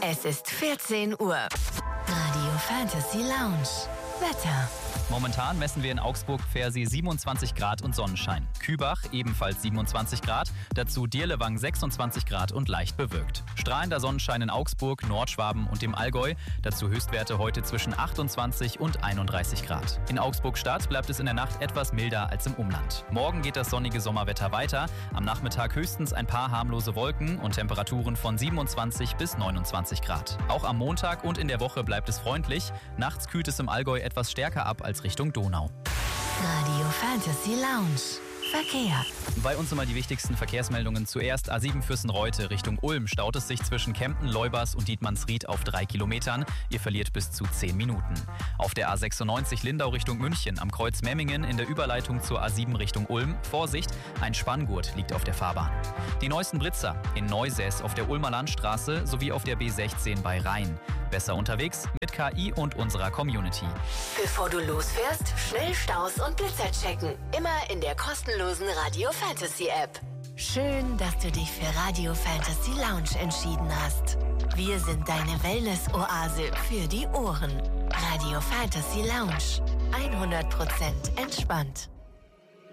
Es ist 14 Uhr. Radio Fantasy Lounge. Wetter. Momentan messen wir in Augsburg-Pfersee 27 Grad und Sonnenschein. Kübach ebenfalls 27 Grad, dazu Dirlewang 26 Grad und leicht bewölkt. Strahlender Sonnenschein in Augsburg, Nordschwaben und dem Allgäu, dazu Höchstwerte heute zwischen 28 und 31 Grad. In Augsburg-Stadt bleibt es in der Nacht etwas milder als im Umland. Morgen geht das sonnige Sommerwetter weiter, am Nachmittag höchstens ein paar harmlose Wolken und Temperaturen von 27 bis 29 Grad. Auch am Montag und in der Woche bleibt es freundlich, nachts kühlt es im Allgäu etwas stärker ab als Richtung Donau. Radio Fantasy Lounge. Verkehr. Bei uns immer die wichtigsten Verkehrsmeldungen. Zuerst A7 Fürstenreute Richtung Ulm staut es sich zwischen Kempten, Leubers und Dietmannsried auf 3 Kilometern. Ihr verliert bis zu 10 Minuten. Auf der A96 Lindau Richtung München am Kreuz Memmingen in der Überleitung zur A7 Richtung Ulm. Vorsicht, ein Spanngurt liegt auf der Fahrbahn. Die neuesten Blitzer in Neusäß auf der Ulmer Landstraße sowie auf der B16 bei Rhein. Besser unterwegs mit KI und unserer Community. Bevor du losfährst, schnell Staus und Blitzer checken. Immer in der kostenlosen Radio Fantasy App. Schön, dass du dich für Radio Fantasy Lounge entschieden hast. Wir sind deine Wellness-Oase für die Ohren. Radio Fantasy Lounge. 100% entspannt.